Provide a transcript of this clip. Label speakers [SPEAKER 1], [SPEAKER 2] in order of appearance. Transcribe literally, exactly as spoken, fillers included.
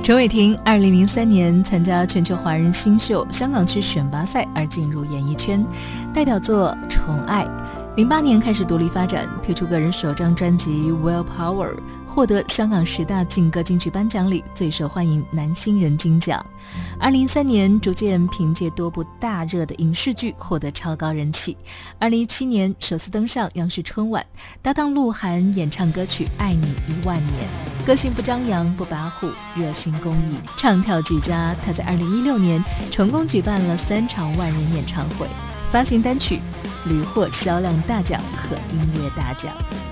[SPEAKER 1] 陈伟霆二零零三年参加全球华人新秀香港区选拔赛而进入演艺圈，代表作《宠爱》。零八年开始独立发展，推出个人首张专辑《Willpower》，获得香港十大劲歌金曲颁奖里最受欢迎男新人金奖。二零一三年逐渐凭借多部大热的影视剧获得超高人气。二零一七年首次登上央视春晚，搭档鹿晗演唱歌曲《爱你一万年》。个性不张扬不跋扈，热心公益，唱跳俱佳。他在二零一六年成功举办了三场万人演唱会，发行单曲屡获销量大奖和音乐大奖。